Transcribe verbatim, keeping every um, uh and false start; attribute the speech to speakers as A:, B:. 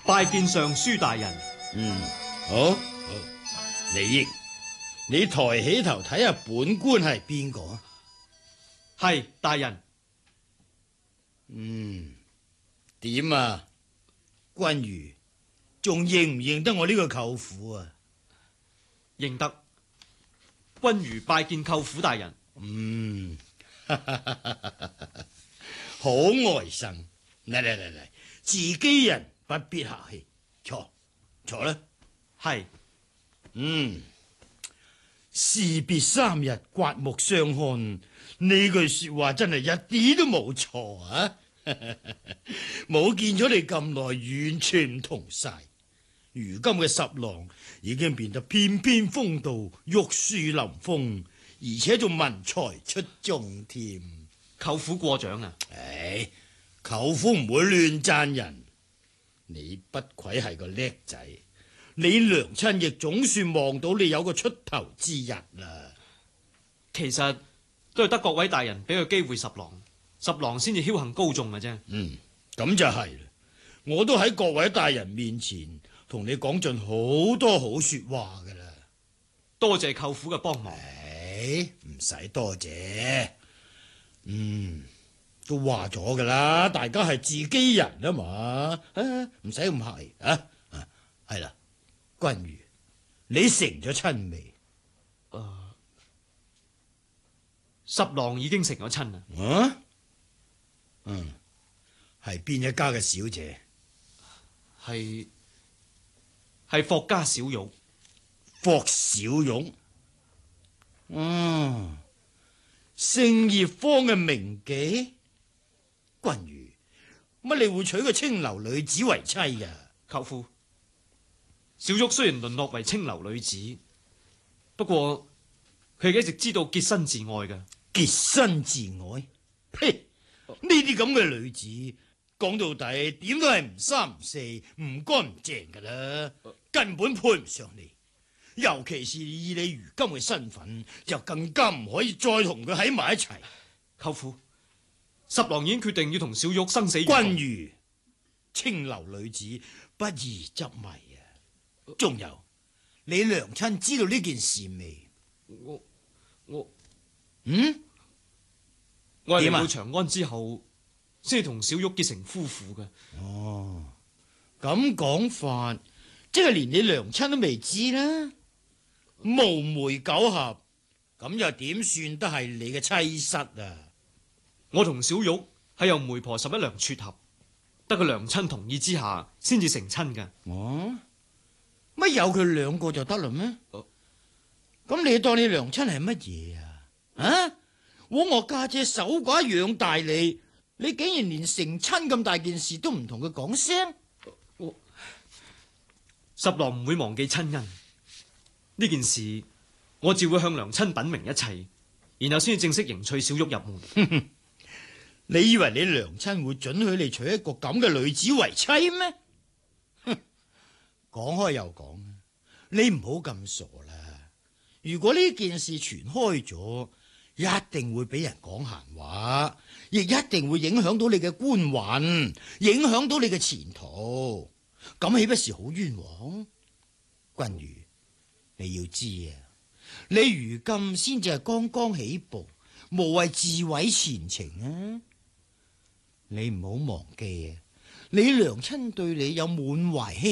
A: 拜見尚書大人。
B: 嗯，好，好。李益，你抬起頭睇下本官係邊個啊？
A: 係大人。
B: 嗯，點啊？君如仲認唔認得我呢個舅父啊？
A: 認得。君如拜見舅父大人。
B: 嗯，好外甥，嚟嚟嚟嚟，自己人不必客氣，坐坐啦。
A: 係。
B: 嗯，士別三日，刮目相看，呢句說話真係一啲都冇錯啊！冇見咗你咁耐，完全唔同晒。如今嘅十郎已經變得翩翩風度，玉樹臨風，而且仲文才出眾添。
A: 舅父過獎啊！
B: 唉，舅父唔會亂讚人，你不愧係個叻仔。你娘親亦總算望到你有個出頭之日啦。
A: 其實都係得各位大人俾個機會十郎，十郎先至僥倖高中嘅啫。
B: 嗯，咁就係啦。我都喺各位大人面前同你講盡好多好說話噶啦。
A: 多謝舅父嘅幫忙。
B: 唉，唔使多謝。嗯，都話咗噶啦，大家係自己人啊嘛，唔使咁客氣啊。啊，係啦。君如，你成咗親未？
A: 誒、呃，十郎已經成咗親啦。
B: 啊？嗯，係邊一家嘅小姐？
A: 係係霍家小玉。
B: 霍小玉？嗯，姓葉方嘅名妓。君如，乜你會娶個青樓女子為妻㗎？
A: 舅父，小玉雖然淪落為青樓女子，不過佢係一直知道潔身自愛嘅。
B: 潔身自愛？呸！呢啲咁嘅女子，講到底點都係唔三唔四、唔乾唔淨噶啦，根本配唔上你。尤其是以你如今嘅身份，就更加唔可以再同佢喺埋一齊。
A: 舅父，十郎已經決定要同小玉生死。
B: 君如，青樓女子不宜執迷啊！仲有，你娘親知道呢件事未？
A: 我我
B: 嗯，
A: 我係嚟到長安之後，先至同小玉結成夫婦嘅。
B: 哦，咁講法，即係連你娘親都未知啦。無媒苟合，咁又點算得係你嘅妻室啊？
A: 我同小玉係由媒婆十一娘撮合，得佢娘親同意之下，先至成親嘅。
B: 哦，乜有佢兩個就得啦咩？咁、
A: 哦、
B: 你當你娘親係乜嘢啊？啊，枉我家姐守寡養大你，你竟然連成親咁大件事都唔同佢講聲？
A: 我十郎唔會忘記親恩。呢件事我只會向娘親稟明一切，然後先至正式迎娶小玉入門。
B: 你以為你娘親會准許你娶一個咁嘅女子為妻咩？哼，講開又講，你唔好咁傻啦。如果呢件事傳開咗，一定會俾人講閒話，亦一定會影響到你嘅官運，影響到你嘅前途，咁豈不是好冤枉？君如，你要知啊，你如今先至係剛剛起步，無謂自毀前程啊！你唔好忘記啊，你娘親對你有滿懷希